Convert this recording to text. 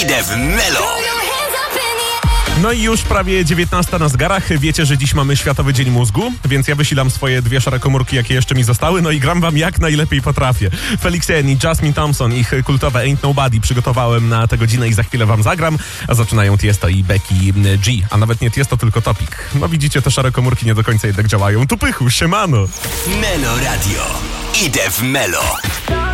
Idę w Melo. No i już prawie 19 na zegarach. Wiecie, że dziś mamy Światowy Dzień Mózgu, więc ja wysilam swoje 2 szare komórki, jakie jeszcze mi zostały, no i gram wam jak najlepiej potrafię. Felix Jen i Jasmine Thompson, ich kultowe Ain't Nobody przygotowałem na tę godzinę i za chwilę wam zagram, a zaczynają Tiesto i Becky G, a nawet nie Tiesto, tylko Topic. No widzicie, te szare komórki nie do końca jednak działają. Tu pychu, siemano! Melo Radio. Idę w Melo.